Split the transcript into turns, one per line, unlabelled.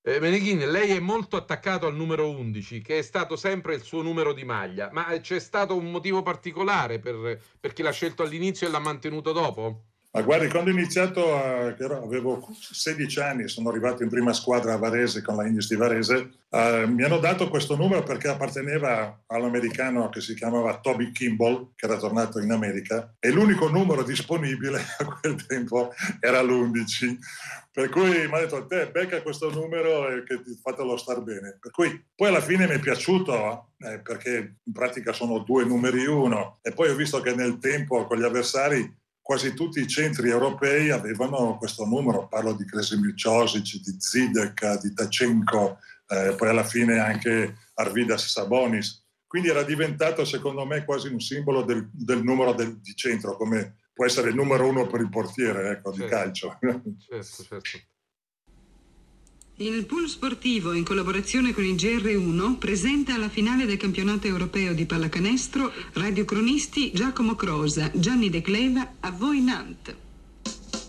Meneghin, lei è molto attaccato al numero 11, che è stato sempre il suo numero di maglia, ma c'è stato un motivo particolare perché l'ha scelto all'inizio e l'ha mantenuto dopo?
Ma guardi, quando ho iniziato, avevo 16 anni, sono arrivato in prima squadra a Varese con la Indies di Varese, mi hanno dato questo numero perché apparteneva all'americano che si chiamava Toby Kimball, che era tornato in America, e l'unico numero disponibile a quel tempo era l'11. Per cui mi ha detto, te becca questo numero e che ti fatelo star bene. Per cui poi alla fine mi è piaciuto perché in pratica sono due numeri uno, e poi ho visto che nel tempo con gli avversari quasi tutti i centri europei avevano questo numero, parlo di Krasimir Čosić, di Zidek, di Tachenko, poi alla fine anche Arvydas Sabonis. Quindi era diventato secondo me quasi un simbolo del numero di centro, come può essere il numero uno per il portiere, ecco, di calcio.
Certo.
Il pool sportivo, in collaborazione con il GR1, presenta la finale del campionato europeo di pallacanestro radiocronisti Giacomo Crosa, Gianni De Cleva, a voi Nantes.